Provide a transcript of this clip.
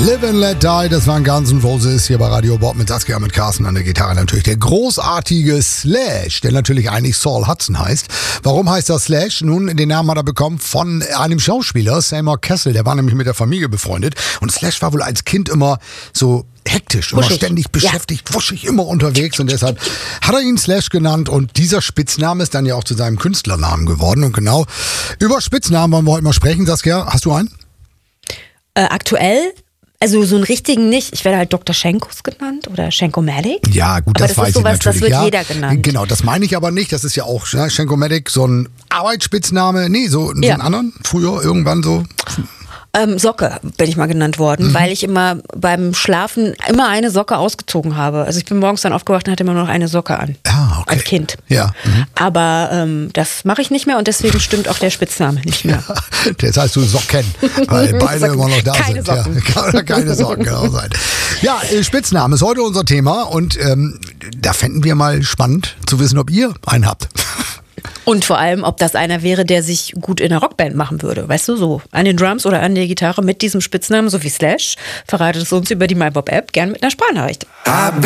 Live and Let Die, das waren Guns N' Roses hier bei Radio Bob mit Saskia, mit Carsten an der Gitarre. Natürlich der großartige Slash, der natürlich eigentlich Saul Hudson heißt. Warum heißt er Slash? Nun, den Namen hat er bekommen von einem Schauspieler, Seymour Cassel. Der war nämlich mit der Familie befreundet. Und Slash war wohl als Kind immer so hektisch, immer ständig beschäftigt, wuschig, immer unterwegs. Und deshalb hat er ihn Slash genannt. Und dieser Spitzname ist dann ja auch zu seinem Künstlernamen geworden. Und genau über Spitznamen wollen wir heute mal sprechen. Saskia, hast du einen? Aktuell? Also so einen richtigen nicht. Ich werde halt Dr. Schenkos genannt oder Schenkomatic. Ja, gut, aber das weiß ich sowas, natürlich. Das wird ja, jeder genannt. Genau, das meine ich aber nicht. Das ist ja auch Schenkomatic, so ein Arbeitsspitzname. Nee, so einen anderen. Früher irgendwann so. Socke bin ich mal genannt worden, weil ich immer beim Schlafen immer eine Socke ausgezogen habe. Also ich bin morgens dann aufgewacht und hatte immer noch eine Socke an. Ah, okay. Als Kind. Ja. Aber das mache ich nicht mehr und deswegen stimmt auch der Spitzname nicht mehr. Ja, das heißt du Socken, weil beide immer noch da keine sind. Socken. Ja, keine Socken, genau sein. Ja, Spitzname ist heute unser Thema und da fänden wir mal spannend zu wissen, ob ihr einen habt. Und vor allem, ob das einer wäre, der sich gut in einer Rockband machen würde. Weißt du, so an den Drums oder an der Gitarre mit diesem Spitznamen, so wie Slash. Verratet es uns über die MyBob-App, gern mit einer Sprachnachricht. I've